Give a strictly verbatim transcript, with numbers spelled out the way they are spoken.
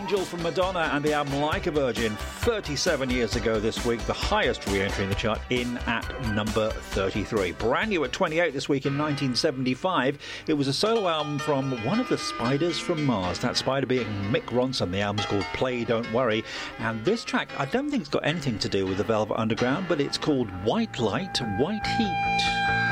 Angel from Madonna and the album Like a Virgin, thirty-seven years ago this week, the highest re-entry in the chart, in at number thirty-three. Brand new at twenty-eight this week in nineteen seventy-five. It was a solo album from one of the Spiders from Mars, that Spider being Mick Ronson. The album's called Play Don't Worry, and this track I don't think it's got anything to do with the Velvet Underground, but it's called White Light, White Heat.